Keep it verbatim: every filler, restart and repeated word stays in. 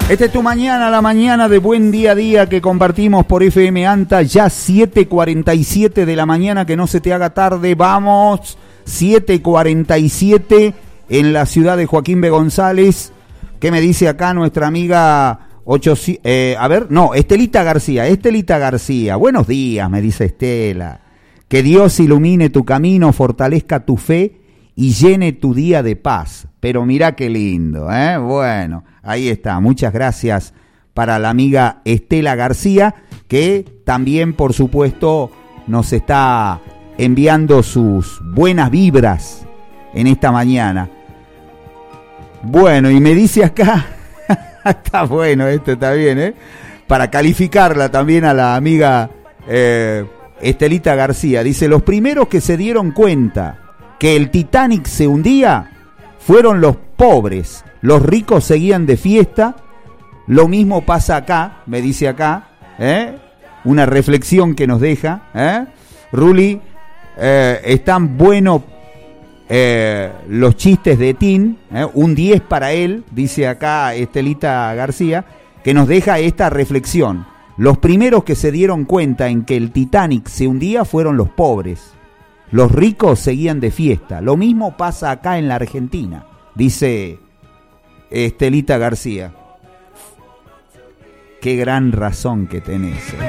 Esta es tu mañana, la mañana de Buen Día a Día que compartimos por F M ANTA, ya siete cuarenta y siete de la mañana, que no se te haga tarde, vamos, siete cuarenta y siete en la ciudad de Joaquín B. González. ¿Qué me dice acá nuestra amiga? Ocho, eh, a ver, no, Estelita García, Estelita García, buenos días, me dice Estela, que Dios ilumine tu camino, fortalezca tu fe y llene tu día de paz. Pero mirá qué lindo, ¿eh? Bueno, ahí está, muchas gracias para la amiga Estela García, que también, por supuesto, nos está enviando sus buenas vibras en esta mañana. Bueno, y me dice acá, está bueno esto, está bien, ¿eh? Para calificarla también a la amiga eh, Estelita García, dice, los primeros que se dieron cuenta que el Titanic se hundía fueron los pobres, los ricos seguían de fiesta, lo mismo pasa acá, me dice acá, ¿eh? Una reflexión que nos deja, ¿eh? Ruli, eh, están buenos eh, los chistes de Tin, ¿eh? Un diez para él, dice acá Estelita García, que nos deja esta reflexión. Los primeros que se dieron cuenta en que el Titanic se hundía fueron los pobres. Los ricos seguían de fiesta. Lo mismo pasa acá en la Argentina, dice Estelita García. Qué gran razón que tenés.